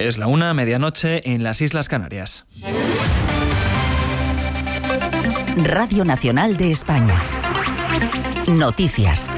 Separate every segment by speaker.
Speaker 1: Es la 1:00, medianoche, en las Islas Canarias.
Speaker 2: Radio Nacional de España. Noticias.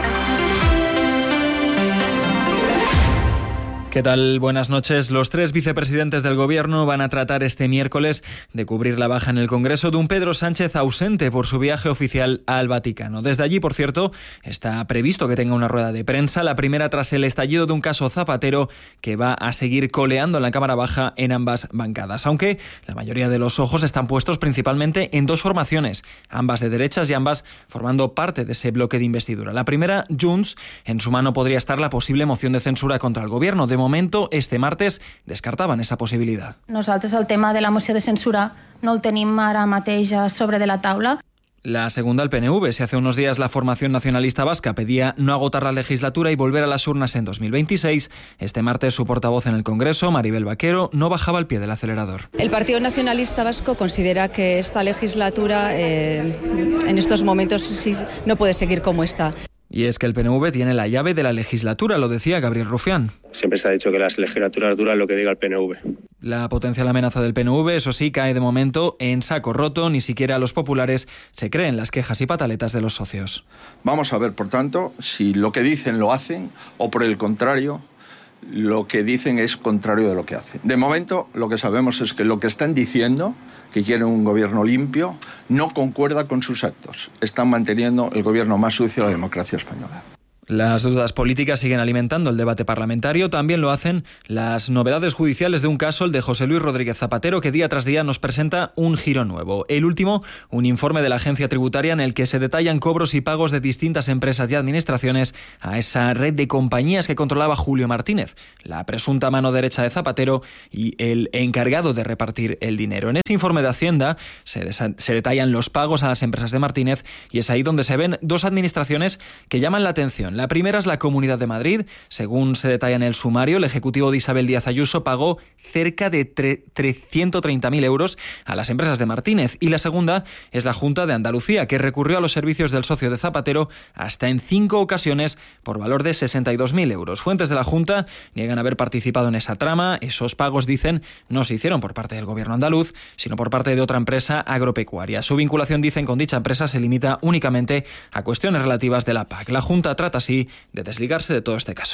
Speaker 1: ¿Qué tal? Buenas noches. Los 3 vicepresidentes del Gobierno van a tratar este miércoles de cubrir la baja en el Congreso de un Pedro Sánchez ausente por su viaje oficial al Vaticano. Desde allí, por cierto, está previsto que tenga una rueda de prensa, la primera tras el estallido de un caso Zapatero que va a seguir coleando en la Cámara Baja en ambas bancadas, aunque la mayoría de los ojos están puestos principalmente en 2 formaciones, ambas de derechas y ambas formando parte de ese bloque de investidura. La primera, Junts, en su mano podría estar la posible moción de censura contra el Gobierno. De momento, este martes descartaban esa posibilitat.
Speaker 3: Nosaltres el tema de la moció de censura no el tenim ara mateix sobre de la taula.
Speaker 1: La segunda, el PNV. Si hace unos días la formación nacionalista vasca pedía no agotar la legislatura y volver a las urnas en 2026, este martes su portavoz en el Congreso, Maribel Vaquero, no bajaba el pie del acelerador.
Speaker 4: El Partido Nacionalista Vasco considera que esta legislatura en estos momentos sí, no puede seguir como está.
Speaker 1: Y es que el PNV tiene la llave de la legislatura, lo decía Gabriel Rufián.
Speaker 5: Siempre se ha dicho que las legislaturas duran lo que diga el PNV.
Speaker 1: La potencial amenaza del PNV, eso sí, cae de momento en saco roto. Ni siquiera los populares se creen las quejas y pataletas de los socios.
Speaker 6: Vamos a ver, por tanto, si lo que dicen lo hacen o, por el contrario, lo que dicen es contrario de lo que hacen. De momento, lo que sabemos es que lo que están diciendo, que quieren un gobierno limpio, no concuerda con sus actos. Están manteniendo el gobierno más sucio de la democracia española.
Speaker 1: Las dudas políticas siguen alimentando el debate parlamentario. También lo hacen las novedades judiciales de un caso, el de José Luis Rodríguez Zapatero, que día tras día nos presenta un giro nuevo. El último, un informe de la agencia tributaria en el que se detallan cobros y pagos de distintas empresas y administraciones a esa red de compañías que controlaba Julio Martínez, la presunta mano derecha de Zapatero y el encargado de repartir el dinero. En ese informe de Hacienda se detallan los pagos a las empresas de Martínez y es ahí donde se ven 2 administraciones que llaman la atención. La primera es la Comunidad de Madrid. Según se detalla en el sumario, el ejecutivo de Isabel Díaz Ayuso pagó cerca de 130.000 euros a las empresas de Martínez. Y la segunda es la Junta de Andalucía, que recurrió a los servicios del socio de Zapatero hasta en 5 ocasiones por valor de 62.000 euros. Fuentes de la Junta niegan haber participado en esa trama. Esos pagos, dicen, no se hicieron por parte del gobierno andaluz, sino por parte de otra empresa agropecuaria. Su vinculación, dicen, con dicha empresa se limita únicamente a cuestiones relativas de la PAC. La Junta trata así de desligarse de todo este caso.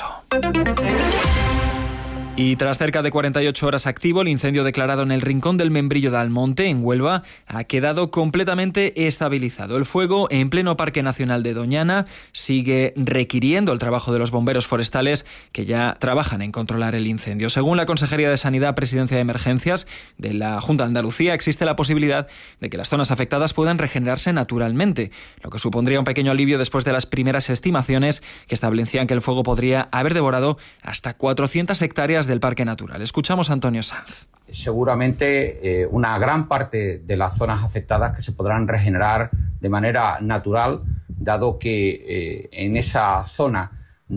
Speaker 1: Y tras cerca de 48 horas activo, el incendio declarado en el Rincón del Membrillo de Almonte, en Huelva, ha quedado completamente estabilizado. El fuego, en pleno Parque Nacional de Doñana, sigue requiriendo el trabajo de los bomberos forestales que ya trabajan en controlar el incendio. Según la Consejería de Sanidad, Presidencia de Emergencias de la Junta de Andalucía, existe la posibilidad de que las zonas afectadas puedan regenerarse naturalmente, lo que supondría un pequeño alivio después de las primeras estimaciones que establecían que el fuego podría haber devorado hasta 400 hectáreas del Parque Natural. Escuchamos a Antonio Sanz.
Speaker 7: Seguramente una gran parte de las zonas afectadas que se podrán regenerar de manera natural, dado que en esa zona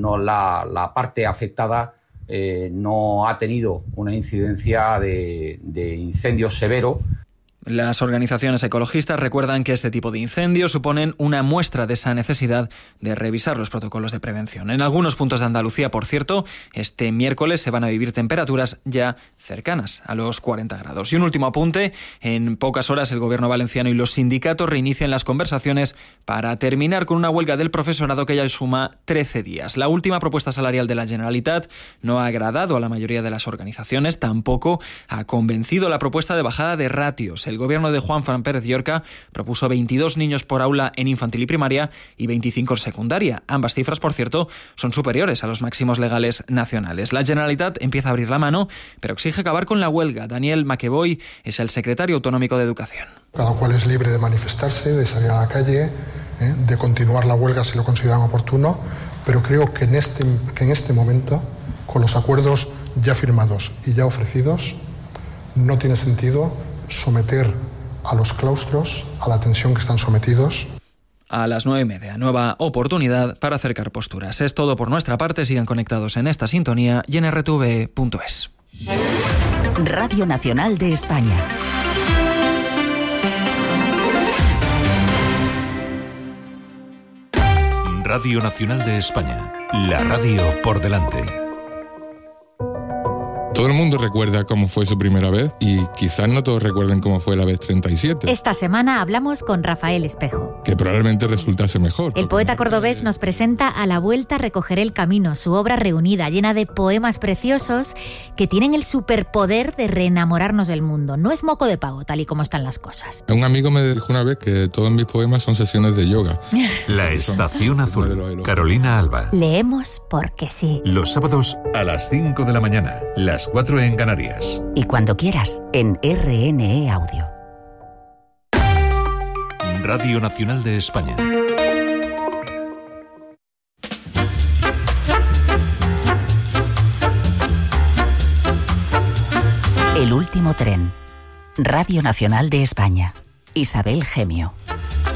Speaker 7: la parte afectada no ha tenido una incidencia de incendio severo.
Speaker 1: Las organizaciones ecologistas recuerdan que este tipo de incendios suponen una muestra de esa necesidad de revisar los protocolos de prevención. En algunos puntos de Andalucía, por cierto, este miércoles se van a vivir temperaturas ya cercanas a los 40 grados. Y un último apunte, en pocas horas el gobierno valenciano y los sindicatos reinician las conversaciones para terminar con una huelga del profesorado que ya suma 13 días. La última propuesta salarial de la Generalitat no ha agradado a la mayoría de las organizaciones, tampoco ha convencido la propuesta de bajada de ratios. El gobierno de Juan Fran Pérez Llorca propuso 22 niños por aula en infantil y primaria y 25 en secundaria. Ambas cifras, por cierto, son superiores a los máximos legales nacionales. La Generalitat empieza a abrir la mano, pero exige acabar con la huelga. Daniel Maqueboy es el secretario autonómico de Educación.
Speaker 8: Cada cual es libre de manifestarse, de salir a la calle, de continuar la huelga si lo consideran oportuno, pero creo que en este momento, con los acuerdos ya firmados y ya ofrecidos, no tiene sentido someter a los claustros a la tensión que están sometidos.
Speaker 1: A las 9:30, nueva oportunidad para acercar posturas. Es todo por nuestra parte. Sigan conectados en esta sintonía y en rtv.es.
Speaker 2: Radio Nacional de España.
Speaker 9: Radio Nacional de España. La radio por delante. Todo el mundo recuerda cómo fue su primera vez y quizás no todos recuerden cómo fue la vez 37.
Speaker 10: Esta semana hablamos con Rafael Espejo,
Speaker 9: que probablemente resultase mejor.
Speaker 10: El poeta cordobés nos presenta A la vuelta recogeré el camino, su obra reunida, llena de poemas preciosos que tienen el superpoder de reenamorarnos del mundo. No es moco de pavo, tal y como están las cosas.
Speaker 9: Un amigo me dijo una vez que todos mis poemas son sesiones de yoga.
Speaker 11: La Estación Azul, Carolina Alba.
Speaker 10: Leemos porque sí.
Speaker 11: Los sábados a las 5 de la mañana, las 4 en Canarias.
Speaker 2: Y cuando quieras, en RNE Audio.
Speaker 11: Radio Nacional de España.
Speaker 2: El último tren. Radio Nacional de España. Isabel Gemio.